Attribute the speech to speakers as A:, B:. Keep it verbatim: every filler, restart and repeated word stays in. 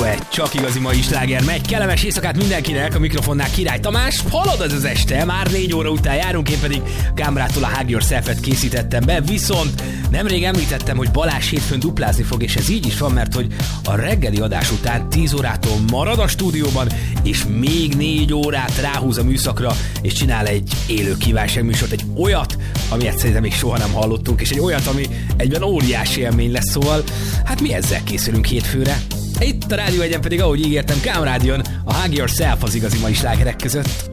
A: Duett, csak igazi mai sláger megy. Kellemes éjszakát mindenkinek, a mikrofonnál Király Tamás. Halad az az este, már négy óra után járunk, én pedig Gámbrától a Hug Yourself-et készítettem be, viszont nemrég említettem, hogy Balázs hétfőn duplázni fog, és ez így is van, mert hogy a reggeli adás után tíz órától marad a stúdióban, és még négy órát ráhúz a műszakra, és csinál egy élő kívánságműsort, egy olyat, amilyet szerintem még soha nem hallottunk, és egy olyat, ami egyben óriási élmény lesz, szóval hát mi ezzel készülünk hétfőre. Itt a Rádió Egyen pedig, ahogy ígértem, Kámrádion a Hug Yourself az igazi mai slágerek között.